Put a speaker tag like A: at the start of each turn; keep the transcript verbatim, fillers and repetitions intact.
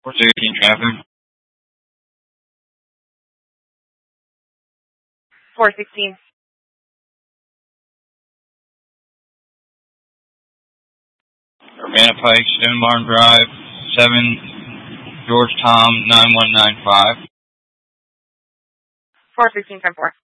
A: four sixteen traffic.
B: four sixteen.
A: Urbana Pike, Stone Barn Drive, seven, George Tom, nine one nine five.
B: four sixteen, ten four.